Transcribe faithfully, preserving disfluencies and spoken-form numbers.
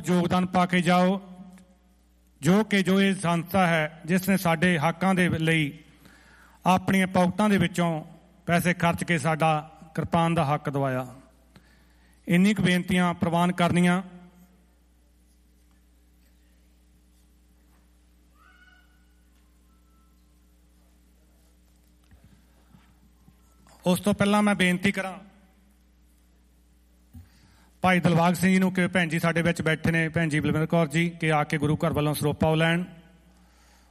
ਯੋਗਦਾਨ ਪਾ ਕੇ ਜਾਓ, ਜੋ ਕਿ ਜੋ ਇਹ ਸੰਸਥਾ ਹੈ ਜਿਸ ਨੇ ਸਾਡੇ ਹੱਕਾਂ ਦੇ ਲਈ ਆਪਣੀਆਂ ਪਾਕਟਾਂ ਦੇ ਵਿੱਚੋਂ ਪੈਸੇ ਖਰਚ ਕੇ ਸਾਡਾ ਕਿਰਪਾਨ ਦਾ ਹੱਕ ਦਵਾਇਆ। ਇੰਨੀ ਕੁ ਬੇਨਤੀਆਂ ਪ੍ਰਵਾਨ ਕਰਨੀਆਂ। ਉਸ ਤੋਂ ਪਹਿਲਾਂ ਮੈਂ ਬੇਨਤੀ ਕਰਾਂ ਭਾਈ ਦਿਲਬਾਗ ਸਿੰਘ ਜੀ ਨੂੰ ਕਿ ਭੈਣ ਜੀ ਸਾਡੇ ਵਿੱਚ ਬੈਠੇ ਨੇ, ਭੈਣ ਜੀ ਬਲਵਿੰਦਰ ਕੌਰ ਜੀ, ਕਿ ਆ ਕੇ ਗੁਰੂ ਘਰ ਵੱਲੋਂ ਸਰੋਪਾ ਲੈਣ।